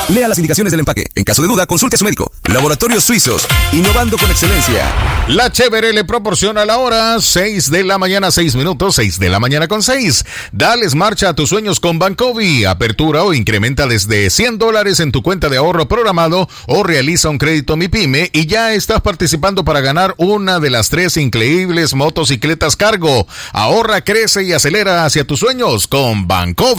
Lea las indicaciones del empaque. En caso de duda, consulte a su médico. Laboratorios Suizos, innovando con excelencia. La Chévere le proporciona la hora, 6 de la mañana, 6 minutos, 6 de la mañana con 6. Dales marcha a tus sueños con Bancovi. Apertura o incrementa desde $100 en tu cuenta de ahorro programado o realiza un crédito MiPyme y ya estás participando para ganar una de las 3 increíbles motocicletas cargo. Ahorra, crece y acelera hacia tus sueños con Bancovi.